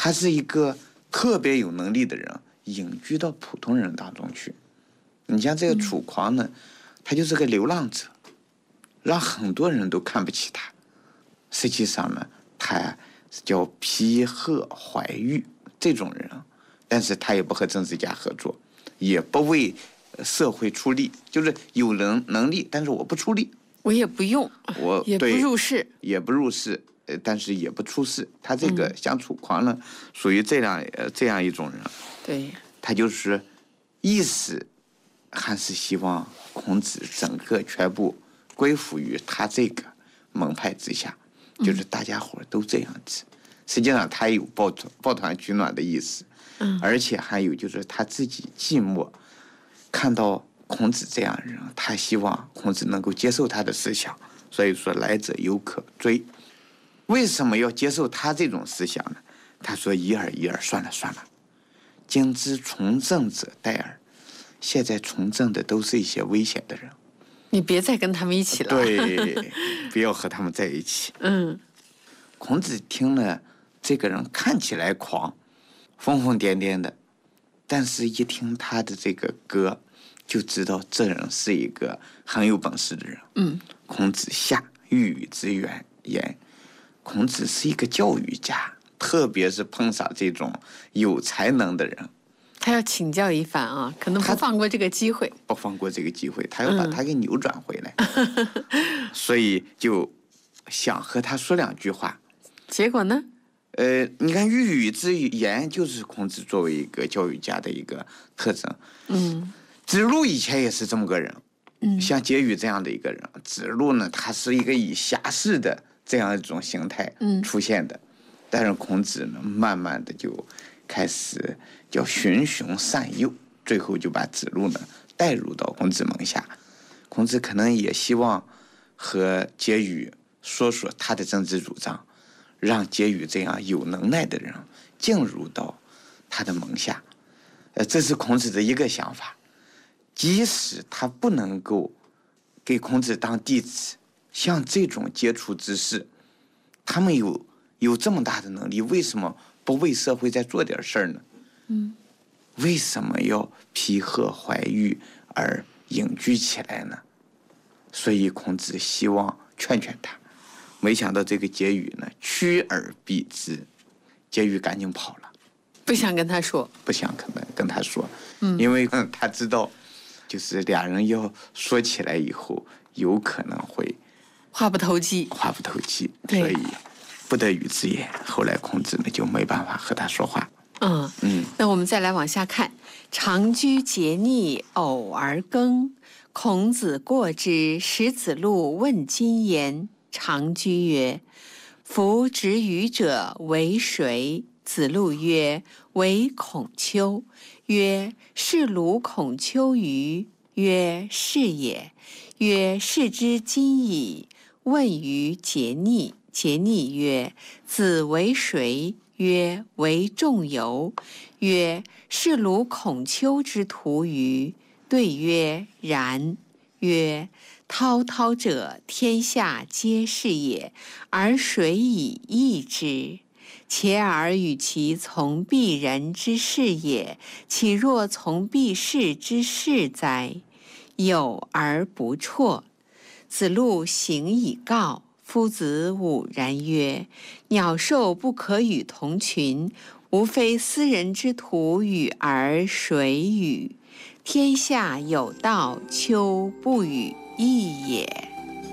他是一个特别有能力的人，隐居到普通人当中去。你像这个楚狂呢，他就是个流浪者，让很多人都看不起他。实际上呢，他叫皮鹤怀玉这种人，但是他也不和政治家合作，也不为社会出力，就是有能力，但是我不出力， 我也不用， 我也不入世， 也不入世，但是也不出世。他这个像楚狂呢，属于这样一种人。 对， 他就是意思还是希望孔子整个全部归附于他这个门派之下，就是大家伙都这样子。实际上他有抱团取暖的意思，而且还有就是他自己寂寞，看到孔子这样的人，他希望孔子能够接受他的思想，所以说来者犹可追。为什么要接受他这种思想呢？他说一二，算了，今之从政者殆耳。现在从政的都是一些危险的人， 你别再跟他们一起了。 对，不要和他们在一起。孔子听了这个人看起来狂，疯疯癫癫的，但是一听他的这个歌，就知道这人是一个很有本事的人。孔子下，欲与之言。孔子是一个教育家，特别是碰上这种有才能的人， 他要请教一番啊，可能不放过这个机会， 他要把他给扭转回来。所以就想和他说两句话。 结果呢？ 你看欲与之言，就是孔子作为一个教育家的一个特征。子路以前也是这么个人，像婕妤这样的一个人。子路呢，他是一个以侠士的这样一种形态出现的，但是孔子呢，慢慢的就开始叫循循善诱，最后就把子路呢带入到孔子门下。孔子可能也希望和婕妤说说他的政治主张，让婕妤这样有能耐的人进入到他的门下。这是孔子的一个想法。即使他不能够给孔子当弟子，像这种杰出之士，他们有这么大的能力，为什么不为社会再做点事儿呢？为什么要皮鹤怀玉而隐居起来呢？所以孔子希望劝他，没想到这个婕妤呢趋而避之，婕妤赶紧跑了， 不想跟他说， 因为他知道，就是俩人要说起来以后，有可能会话不投机， 所以不得与之言。后来孔子呢就没办法和他说话。 那我们再来往下看。常居节逆，偶而耕。孔子过之，使子路问今言。常居曰：夫执鱼者为谁？子路曰：为孔丘。曰：是鲁孔丘于？曰：是也。曰：是之今矣。问于节逆。节逆曰：子为谁？曰：为仲由。曰：是鲁孔丘之徒于？对曰：然。曰：滔滔者，天下皆是也，而谁以易之？且尔与其从鄙人之事也，岂若从鄙士之事哉？有而不辍。子路行以告。夫子午然曰：鸟兽不可与同群，无非斯人之徒与而谁与？天下有道，丘不与易也。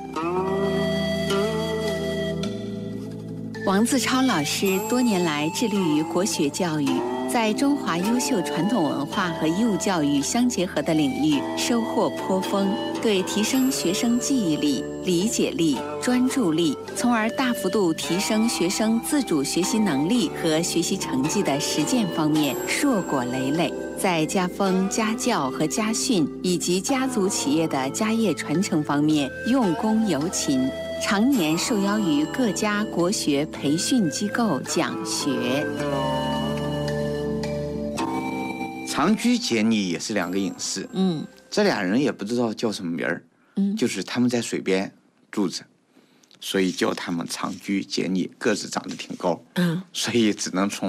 王自超老师多年来致力于国学教育，在中华优秀传统文化和义务教育相结合的领域收获颇丰，对提升学生记忆力、理解力、专注力，从而大幅度提升学生自主学习能力和学习成绩的实践方面硕果累累。在家风、家教和家训以及家族企业的家业传承方面用功尤勤，常年受邀于各家国学培训机构讲学。 常居节逆也是两个隐士，这俩人也不知道叫什么名儿，就是他们在水边住着，所以叫他们常居节逆，个子长得挺高，所以只能从